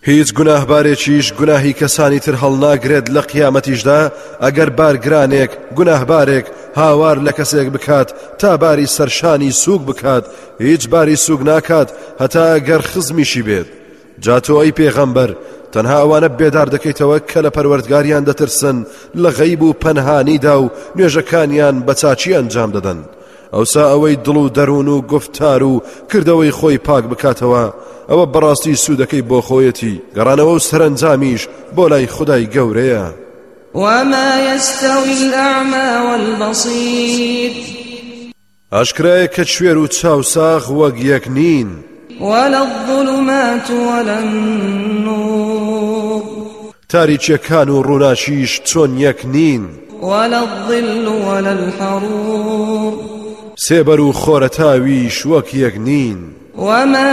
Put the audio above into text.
هیچ گوناهبارێکیش گوناهی کەسانی تر هەڵناگرێت لە قیامەتیشدا ئەگەر بارگرانێک گوناهبارێک هاوار لە کەسێک بکات تا باری سەرشانی سووک بکات هیچ باری سووک ناکات هەتا ئەگەر خزمیشی بێت. جا تۆ ئەی پێغەمبەر تەنها ئەوانە بێدار دەکەیتەوە کە لە پەروەردگاریان دەترسن لە غەیب و پەنهانیدا و نوێژەکانیان بە چاچی ئەنجام دەدەن. ئەوسا ئەوەی دڵ و دەروون و گفتار و کردەوەی خۆی پاک بکاتەوە ئەوە بەڕاستی سوودەکەی بۆ خۆیەتی گەڕانەوە و سەرنجامیش بۆ لای خودای گەورەیە. وما يستوي الأعمى والبصير ئاشکرایە کە کوێر و چاوساغ وەک یەک نین ولا الظلمات ولا النور تاریچیەکان و ڕووناچیش چۆن یەک نین ولا الظل ولا الحرور سێبەر و خۆرەتاویش وەک یەک نین.